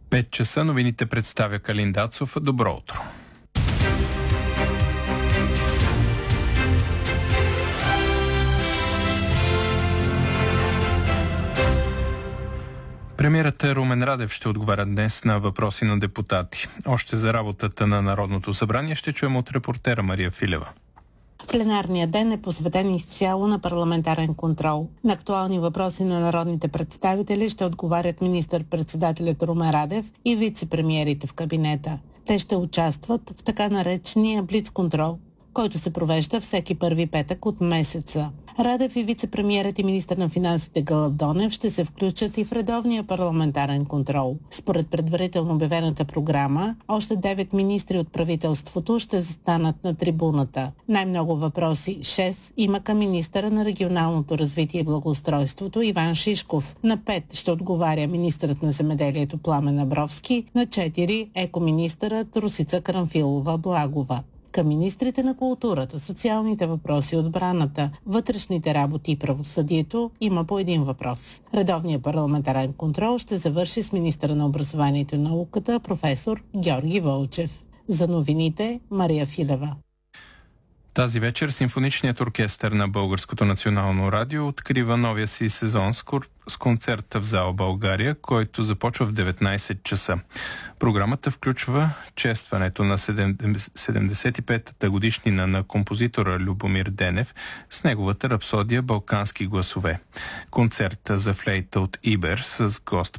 5 часа новините представя Калин Дацов. Добро утро! Премиерът Румен Радев ще отговаря днес на въпроси на депутати. Още за работата на Народното събрание ще чуем от репортера Мария Филева. Пленарният ден е посветен изцяло на парламентарен контрол. На актуални въпроси на народните представители ще отговарят министър-председателят Румен Радев и вице-премиерите в кабинета. Те ще участват в така наречения блицконтрол, който се провежда всеки първи петък от месеца. Радев и вице-премиерът и министър на финансите Гълъб Донев ще се включат и в редовния парламентарен контрол. Според предварително обявената програма, още 9 министри от правителството ще застанат на трибуната. Най-много въпроси, 6, има към министъра на регионалното развитие и благоустройството Иван Шишков. На 5 ще отговаря министърът на земеделието Пламен Абровски, на 4 екоминистърът Росица Карамфилова-Благова. Към министрите на културата, социалните въпроси, отбраната, вътрешните работи и правосъдието има по един въпрос. Редовният парламентарен контрол ще завърши с министъра на образованието и науката професор Георги Вълчев. За новините Мария Филева. Тази вечер симфоничният оркестър на Българското национално радио открива новия си сезон с концерт в зала България, който започва в 19 часа. Програмата включва честването на 75-та годишнина на композитора Любомир Денев с неговата рапсодия «Балкански гласове». Концерт за флейта от Ибер с гост